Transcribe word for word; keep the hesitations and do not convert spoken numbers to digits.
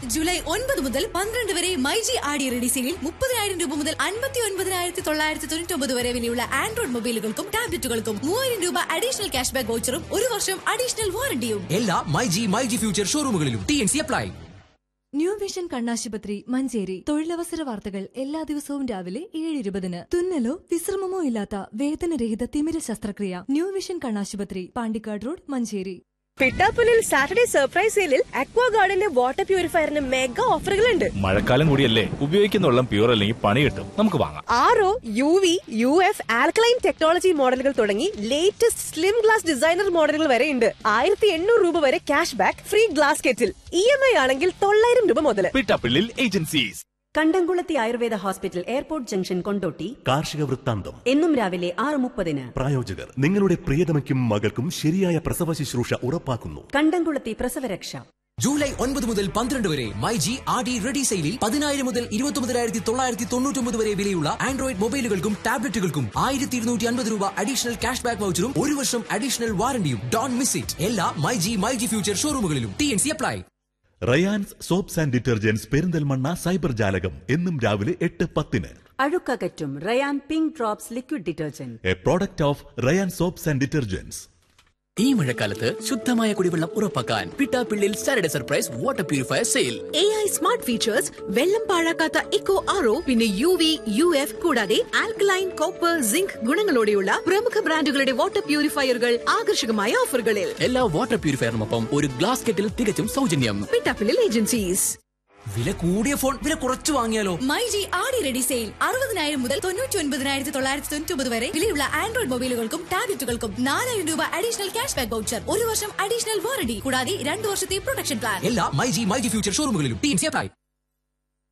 July ഒൻപത് മുതൽ പന്ത്രണ്ട് വരെ മൈജി ആടി റെഡി സെയിലിൽ മുപ്പതിനായിരം രൂപ മുതൽ അൻപത്തി ഒൻപതിനായിരത്തി തൊള്ളായിരത്തി തൊണ്ണൂറ്റി ഒമ്പത് വരെ വിലയുള്ള ആൻഡ്രോയിഡ് മൊബൈലുകൾക്കും ടാബ്ലറ്റുകൾക്കും മൂവായിരം രൂപ അഡീഷണൽ ക്യാഷ് ബാക്ക് വൗച്ചറും ഒരു വർഷം അഡീഷണൽ വാറണ്ടിയും എല്ലാ myG myG future ഷോറൂമുകളിലും T N C apply. New vision കണ്ണാശുപത്രി മഞ്ചേരി. തൊഴിലവസര വാർത്തകൾ എല്ലാ ദിവസവും രാവിലെ ഏഴ് ഇരുപതിന്. തുന്നലോ വിശ്രമമോ ഇല്ലാത്ത വേദനരഹിത തിമിര ശസ്ത്രക്രിയ. ന്യൂ വിഷൻ കണ്ണാശുപത്രി, Pandikkad road, Manjeri. പിട്ടാപ്പുലിൽ Saturday surprise സെയിലിൽ അക്വാ ഗാർഡന്റെ വാട്ടർ പ്യൂരിഫയറിന് മെഗാ ഓഫറുകളുണ്ട്. മഴക്കാലം കൂടിയല്ലേ, ഉപയോഗിക്കുന്ന വെള്ളം പ്യൂർ അല്ലെങ്കിൽ പണി കിട്ടും, നമുക്ക് വാങ്ങാം. R O, U V, U F, alkaline technology മോഡലുകൾ തുടങ്ങി ലേറ്റസ്റ്റ് സ്ലിം ഗ്ലാസ് ഡിസൈനർ മോഡലുകൾ വരെ ഉണ്ട്. ആയിരത്തി എണ്ണൂറ് രൂപ വരെ cash back, free glass kettle. E M I ആണെങ്കിൽ തൊള്ളായിരം രൂപ മുതൽ. പിട്ടാപ്പിള്ളിൽ ഏജൻസീസ്. കണ്ടംകുളത്തി Ayurveda hospital, airport junction, Kondotty. കാർഷിക വൃത്താന്തം എന്നും രാവിലെ ആറ് മുപ്പതിന്. പ്രായോജകർ നിങ്ങളുടെ പ്രിയതമയ്ക്കും മകൾക്കും ശരിയായ പ്രസവ ശുശ്രൂഷ ഉറപ്പാക്കുന്നു. കണ്ടംകുളത്തി പ്രസവരക്ഷ. ജൂലൈ ഒൻപത് മുതൽ പന്ത്രണ്ട് വരെ മൈജി ആടി റെഡി സെയിലിൽ പതിനായിരം മുതൽ ഇരുപത്തി ഒമ്പതിനായിരത്തി തൊള്ളായിരത്തി തൊണ്ണൂറ്റി ഒമ്പത് വരെ വിലയുള്ള ആൻഡ്രോയിഡ് മൊബൈലുകൾക്കും ടാബ്ലറ്റുകൾക്കും ആയിരത്തി ഇരുന്നൂറ്റി അൻപത് രൂപ അഡീഷണൽ ക്യാഷ് ബാക്ക് വൗച്ചറും ഒരു വർഷം അഡീഷണൽ വാറണ്ടിയും. Don't miss it. എല്ലാ myG myG future ഷോറൂമുകളിലും T N C apply. Rayan's soaps and detergents Perinthalmanna cyber ജാലകം എന്നും രാവിലെ എട്ട് പത്തിന്. അഴുക്കകറ്റും Ryan pink drops liquid detergent, A product of Ryan soaps and detergents. ഈ മഴക്കാലത്ത് ശുദ്ധമായ കുടിവെള്ളം ഉറപ്പാക്കാൻ Pittappillil Saturday surprise water purifier sale. A I smart features, വെള്ളം പാഴാക്കാത്ത ഇക്കോ ആർ ഒ, പിന്നെ യു വി, യു എഫ് കൂടാതെ ആൽക്കലൈൻ, കോപ്പർ, സിങ്ക് ഗുണങ്ങളോടെയുള്ള പ്രമുഖ ബ്രാൻഡുകളുടെ വാട്ടർ പ്യൂരിഫയറുകൾ ആകർഷകമായ ഓഫറുകളിൽ. എല്ലാ വാട്ടർ പ്യൂരിഫയറിനൊപ്പം ഒരു ഗ്ലാസ് കെറ്റിൽ തികച്ചും സൗജന്യം. പിട്ടാപ്പിള്ളിൽ ഏജൻസീസ്. വില കൂടിയ ഫോൺ വില കുറച്ചു വാങ്ങിയാലോ? മൈജി ആടി റെഡി സെയിൽ അറുപതിനായിരം മുതൽ തൊണ്ണൂറ്റി ഒൻപതിനായിരത്തി തൊള്ളായിരത്തി തൊണ്ണൂറ്റി ഒമ്പത് വരെ വിലയുള്ള ആൻഡ്രോയിഡ് മൊബൈലുകൾക്കും ടാബ്ലറ്റുകൾക്കും നാലായിരം രൂപ അഡീഷണൽ ക്യാഷ് ബാക്ക് വൗച്ചർ, ഒരു വർഷം അഡീഷണൽ വാറണ്ടി കൂടാതെ രണ്ടു വർഷത്തെ പ്രൊട്ടക്ഷൻ പ്ലാൻ. എല്ലാ myG myG future ഷോറൂമുകളിലും T N C apply.